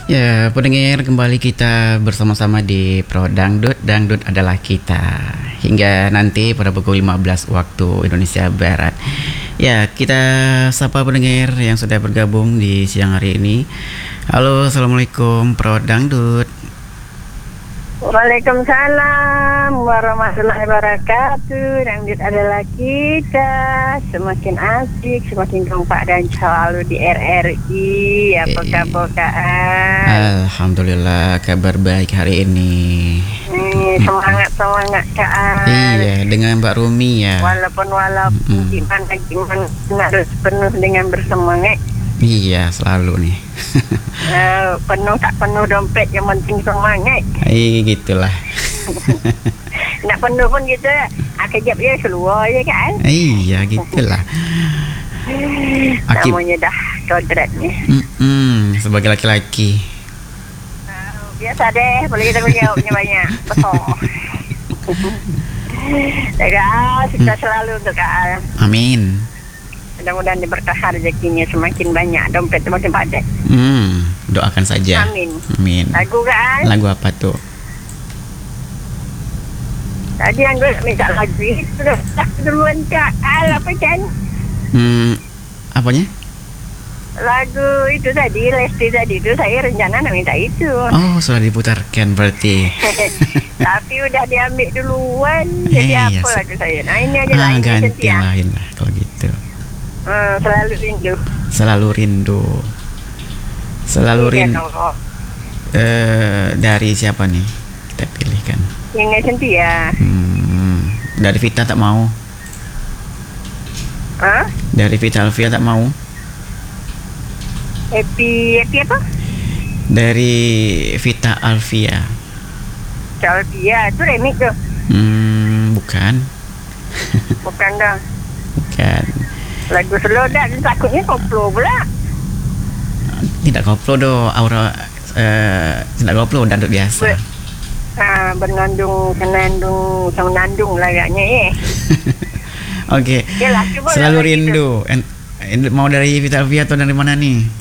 Ya, pendengar, kembali kita bersama-sama di Pro Dangdut. Dangdut adalah kita. Hingga nanti pada pukul 15 waktu Indonesia Barat. Ya, kita sapa pendengar yang sudah bergabung di siang hari ini. Halo, Assalamualaikum Pro Dangdut. Waalaikumsalam warahmatullahi wabarakatuh. Dangdut adalah kita. Semakin asik, semakin kompak dan selalu di RRI. Apa kabar Kak? Alhamdulillah, kabar baik hari ini. Semangat Kak. Iya, dengan Mbak Rumi ya. Walaupun gimana harus penuh dengan bersemangat. Iya, selalu nih. Penuh tak penuh dompet, yang penting semangat. Gitulah. Nak penuh pun gitu, kejap je keluar je kan. Iya, gitulah. Namanya dah kodratnya. Sebagai laki-laki. Biasa deh, boleh kita jawabnya banyak. Betul. Sukses selalu untuk Kak. Amin. Mudah-mudahan diberkah rezekinya semakin banyak, dompet semakin padat. Doakan saja. Amin. Amin. Lagu kan? Lagu apa tuh? Tadi yang gue minta lagu itu dah duluan Kak. Apa kan? Apanya? Lagu itu tadi, Lesti tadi itu saya rencana nak minta itu. Oh, sudah diputarkan berarti. Tapi udah diambil duluan. Jadi apa iya, lagu saya? Nah ini aja lah. Ganti yang lain lah kalau gitu. Selalu rindu. Selalu rindu. Selalu rindu. Dari siapa nih? Kita pilihkan. Yang Cynthia. Dari Vita tak mau. Dari Vita Alvia tak mau. Happy apa? Dari Vita Alvia. Alvia itu remix tuh. Bukan. Bukan dah. Bukan. Lagu slow dah, takutnya koplo pula. Tidak koplo doh, Aura. Tidak koplo, dangdut biasa. Bernandung, senandung lagaknya ya. Oke. Selalu rindu. Gitu. Mau dari Vita Alvia atau dari mana nih?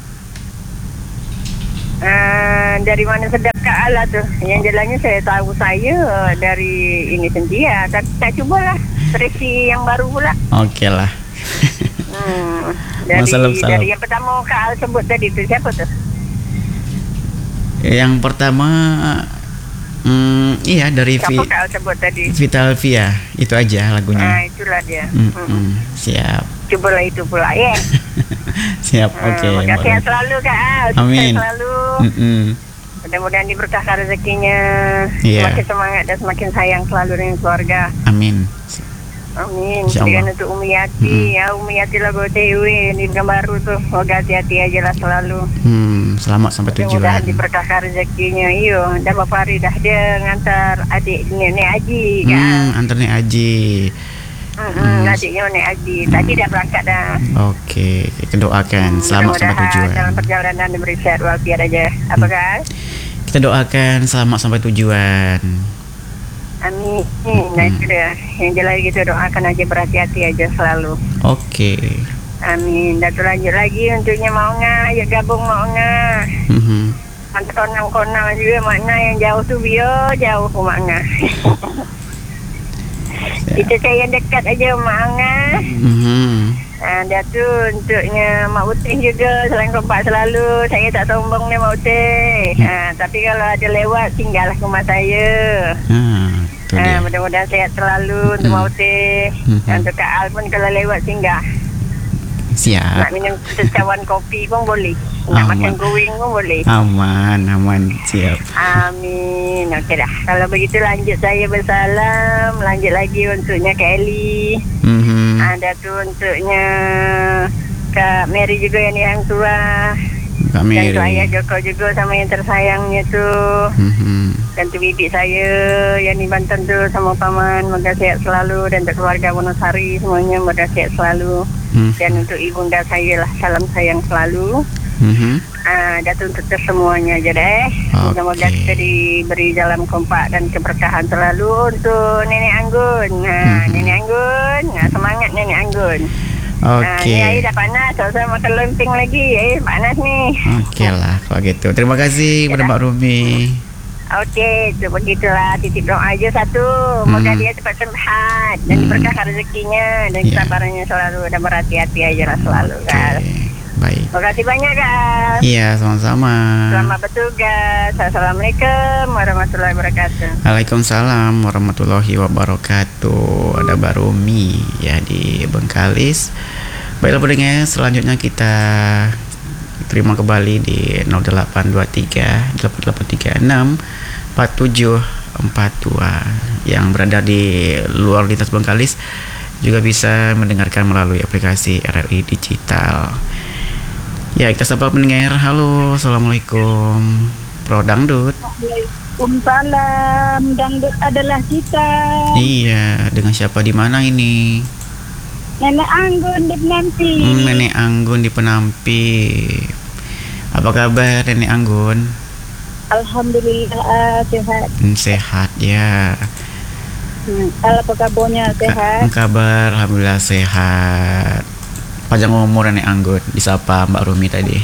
Dari mana sedap Kak Ala tuh. Yang jalannya saya tahu dari ini Cynthia. Tapi saya cobalah versi yang baru pula. Oke lah. Dari yang pertama Kak Al sebut tadi itu siapa tuh? Yang pertama iya dari siapa Kak Al sebut tadi? Vita Alvia. Itu aja lagunya. Itulah dia. Siap. Cobalah itu pula ya. Siap. Oke. Makasih selalu Kak Al. Amin. Selalu. Mudah-mudahan diberkahkan rezekinya. Semakin semangat dan semakin sayang selalu dengan keluarga. Amin. Amin. Dengan untuk Umi Yati. Ya Umi Yati lah gue dewe di baru tuh. Semoga hati-hati aja lah selalu. Selamat sampai tujuan. Mudah-mudahan diberkahkan rezekinya. Iyo. Dah Bapak Hari dah dia ngantar adik Nenek Aji kan. Antar Nenek Aji. Adiknya Nenek Aji. Tadi dah berangkat dah. Oke. Kita doakan selamat sampai tujuan. Dalam perjalanan diberi sehat walafiat aja. Apa kan? Kita doakan selamat sampai tujuan. Amin. Nah itu dah. Yang jelas gitu doakan aja, berhati-hati aja selalu. Oke. Amin. Dan lanjut lagi untuknya mau nggak? Ya gabung mau nggak? Antara konang-konang juga makna yang jauh tuh jauh makna. Itu saya dekat aja mak nggak? Dia tu untuknya Mak Utih juga. Selain kompak selalu. Saya tak sombong ni Mak Utih. Tapi kalau ada lewat, tinggallah ke rumah saya. Mudah-mudahan sehat selalu untuk Mak Utih. Untuk Kak Al pun kalau lewat singgah. Siap. Nak minum secawan kopi pun boleh. Nak makan goreng pun boleh. Aman. Siap. Amin. Okey dah. Kalau begitu lanjut saya bersalam. Lanjut lagi untuknya Kak Eli. Ada tu untuknya Kak Mary juga yang di Hang Tuah. Kak Mary. Dan tu ayah Joko juga sama yang tersayangnya tu. Dan tu bibi saya yang di Banten tu sama paman. Moga sehat selalu. Dan untuk keluarga Wonosari semuanya moga sehat selalu. Dan untuk ibunda saya lah, salam sayang selalu. Datu untuk semuanya aja deh. Semoga kita diberi jalan kompak dan keberkahan selalu untuk Nenek Anggun. Nenek Anggun, semangat Nenek Anggun. Oke. Ini dah panas, saya makan lemping lagi. Panas nih. Oke lah kalau gitu. Terima kasih kepada Mbak Rumi. Oke, itu begitulah. Titip doa aja satu. Moga dia cepat sehat dan diberkahkan rezekinya dan kesabarannya selalu dan berhati-hati aja lah selalu kan. Baik. Terima kasih banyak kan. Iya, sama-sama. Selamat bertugas. Assalamualaikum warahmatullahi wabarakatuh. Waalaikumsalam warahmatullahi wabarakatuh. Ada Mbak Rumi ya di Bengkalis. Baiklah pendengar, selanjutnya kita terima kembali di 0823 8836 4742 yang berada di luar lintas Bengkalis juga bisa mendengarkan melalui aplikasi RRI Digital. Ya, kita sapa pendengar. Halo, assalamualaikum. Pro Dangdut. Waalaikumsalam. Dangdut adalah kita. Iya, dengan siapa di mana ini? Nenek Anggun di Penampi. Nenek Anggun di Penampi. Apa kabar Nenek Anggun? Alhamdulillah sehat. Sehat ya. Apa kabarnya sehat? Kabar alhamdulillah sehat. Panjang umur Nenek Anggun. Disapa Mbak Rumi tadi.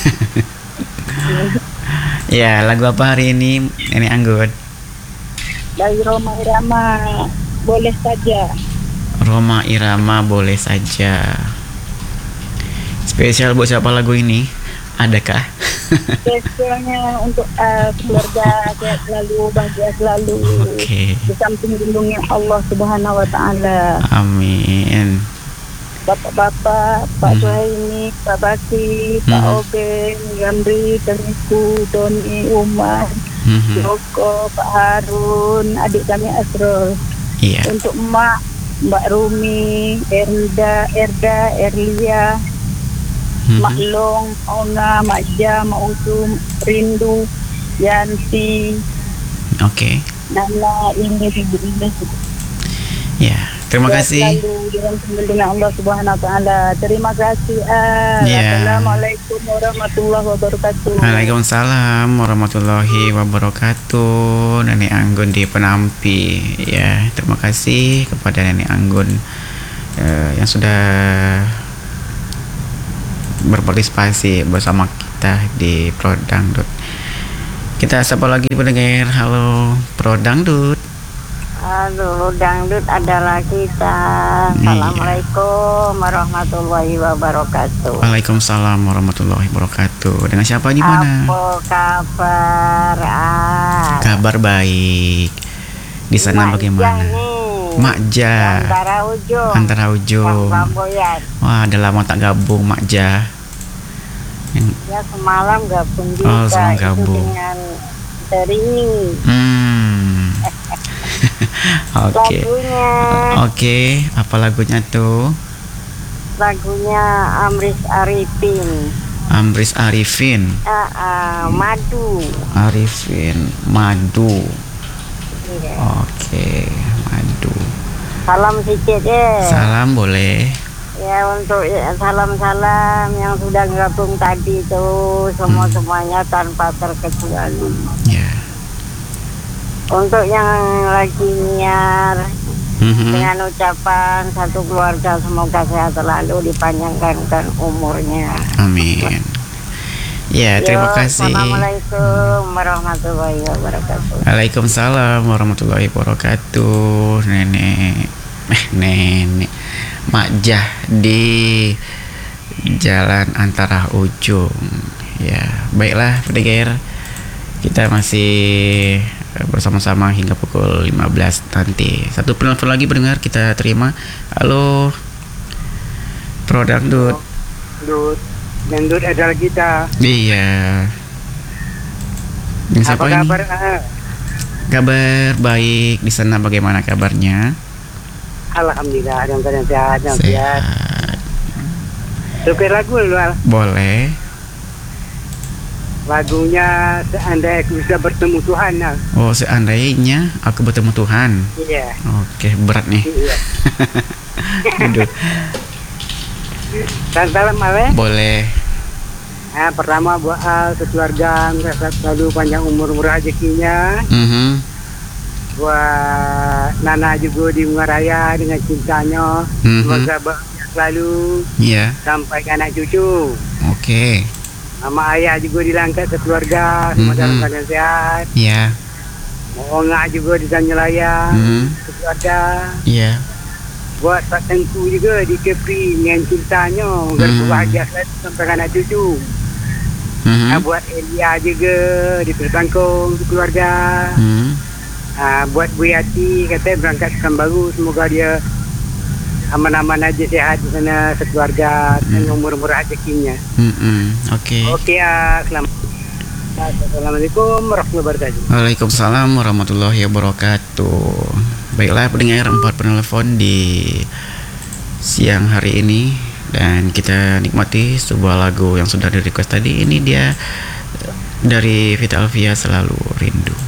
Ya, lagu apa hari ini Nenek Anggun? Dari Roma Irama, boleh saja. Roma Irama, boleh saja. Spesial buat siapa lagu ini? Adakah? Spesialnya untuk keluarga sehat selalu, bahagia selalu. Oke. Di samping lindungi Allah Subhanahu Wa Taala. Amin. Bapak-bapak, Pak Suhaimi, Pak Baki, Pak Oben, Gamri, Teniku, Doni, Umar, Joko, Pak Harun, adik kami Asrul. Iya. Untuk Mak, Mbak Rumi, Erda, Erlia, Mak Long, Mauna, Mak Ja, Mak Usum, Rindu, Yanti, Oke. Nana, ini. Ya, terima kasih. Selalu dengan pemberian Allah Subhanahu Wa Taala. Terima kasih. Assalamualaikum warahmatullahi wabarakatuh. Waalaikumsalam warahmatullahi wabarakatuh. Nenek Anggun di Penampi. Ya, terima kasih kepada Nenek Anggun yang sudah berpartisipasi bersama kita di Pro Dangdut. Kita sapa lagi pendengar. Halo Pro Dangdut. Halo, Dangdut adalah kita. Assalamualaikum warahmatullahi wabarakatuh. Waalaikumsalam warahmatullahi wabarakatuh. Dengan siapa di mana? Apa kabar? Kabar baik. Di sana bagaimana? Makja. Antara ujung. Wah, udah lama tak gabung Makja. Ya, semalam gabung juga. Oh, semalam gabung. Dengan Terini. Oke. Lagunya. Oke, apa lagunya tuh? Lagunya Amris Arifin. Amris Arifin. Madu. Arifin, Madu. Iya. Oke, Madu. Salam sedikit ya. Salam boleh. Ya, untuk salam-salam yang sudah gabung tadi tuh semuanya tanpa terkecuali. Ya. Untuk yang lagi nyiar dengan ucapan satu keluarga semoga sehat selalu, dipanjangkan umurnya. Amin. Ya, terima kasih. Assalamualaikum warahmatullahi wabarakatuh. Waalaikumsalam warahmatullahi wabarakatuh. Nenek Makjah di Jalan Antara Ujung. Ya, baiklah pendengar, kita masih bersama-sama hingga pukul 15 nanti. Satu penelpon lagi pendengar kita terima. Halo Pro Dangdut. Dangdut adalah kita. Iya. Yang siapa apa kabar? Kabar baik. Di sana bagaimana kabarnya? Alhamdulillah, dalam keadaan sehat. Sehat. Supir lagu lu. Boleh. Lagunya Seandainya Aku Bisa Bertemu Tuhan. Oh, seandainya aku bertemu Tuhan. Iya. Oke, berat nih. Iya. Aduh. Salam Ale. Boleh. Pertama buat keluarga merasa selalu panjang umur rezekinya. Buat Nana juga di Mungaraya dengan cintanya. Semoga bahagia selalu Ya. sampai ke anak cucu. Oke. Mama ayah juga dilangkat sekeluarga semua dalam keadaan sehat. Ya. Ongak juga di Tanjung Layang sekeluarga. Ya. Buat Pak Tengku juga di Kepri dengan ceritanya agar bahagia selalu sampai ke anak cucu. Buat Elia juga di Pertangkong keluarga. Buat Bu Yati katanya berangkat Pekanbaru, semoga dia aman-aman aja, sehat di sana sekeluarga dan umur-umur rezekinya. Oke. Oke ya, selamat. Assalamualaikum warahmatullahi wabarakatuh. Waalaikumsalam warahmatullahi wabarakatuh. Baiklah pendengar 4 penelpon di siang hari ini, dan kita nikmati sebuah lagu yang sudah di request tadi. Ini dia dari Vita Alvia, Selalu Rindu.